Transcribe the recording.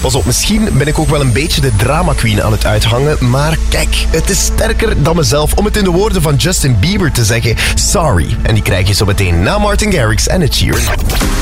Pas op, misschien ben ik ook wel een beetje de drama queen aan het uithangen, maar kijk, het is sterker dan mezelf om het in de woorden van Justin Bieber te zeggen. Sorry. En die krijg je zo meteen na Martin Garrix en Ed Sheeran.